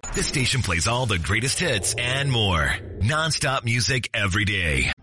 This station plays all the greatest hits and more. Non-stop music every day.